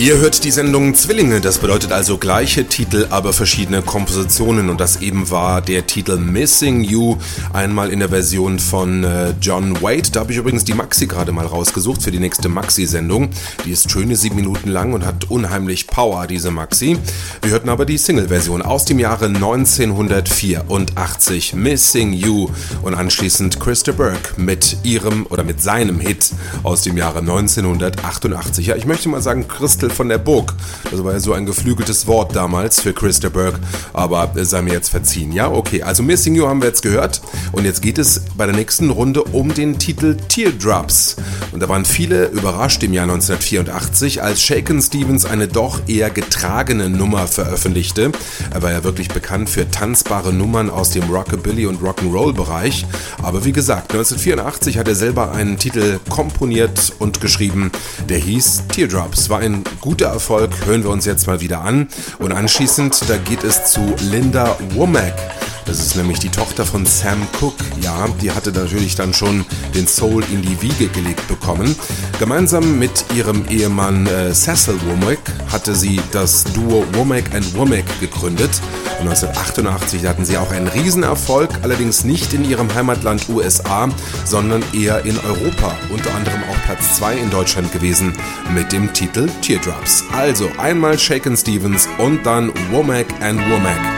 Ihr hört die Sendung Zwillinge, das bedeutet also gleiche Titel, aber verschiedene Kompositionen, und das eben war der Titel Missing You, einmal in der Version von John Waite. Da habe ich übrigens die Maxi gerade mal rausgesucht für die nächste Maxi-Sendung. Die ist schöne 7 Minuten lang und hat unheimlich Power, diese Maxi. Wir hörten aber die Single-Version aus dem Jahre 1984, Missing You, und anschließend Chris de Burgh mit seinem Hit aus dem Jahre 1988. Ja, ich möchte mal sagen Christel von der Burg. Das war ja so ein geflügeltes Wort damals für Chris de Burgh, aber sei mir jetzt verziehen. Ja, okay, also Missing You haben wir jetzt gehört, und jetzt geht es bei der nächsten Runde um den Titel Teardrops. Und da waren viele überrascht im Jahr 1984, als Shakin' Stevens eine doch eher getragene Nummer veröffentlichte. Er war ja wirklich bekannt für tanzbare Nummern aus dem Rockabilly- und Rock'n'Roll-Bereich. Aber wie gesagt, 1984 hat er selber einen Titel komponiert und geschrieben, der hieß Teardrops. War ein guter Erfolg, hören wir uns jetzt mal wieder an. Und anschließend, da geht es zu Linda Womack. Das ist nämlich die Tochter von Sam Cooke. Ja, die hatte natürlich dann schon den Soul in die Wiege gelegt bekommen. Gemeinsam mit ihrem Ehemann Cecil Womack hatte sie das Duo Womack & Womack gegründet. Und 1988 hatten sie auch einen Riesenerfolg, allerdings nicht in ihrem Heimatland USA, sondern eher in Europa. Unter anderem auch Platz 2 in Deutschland gewesen mit dem Titel Teardrops. Also einmal Shakin' Stevens und dann Womack & Womack.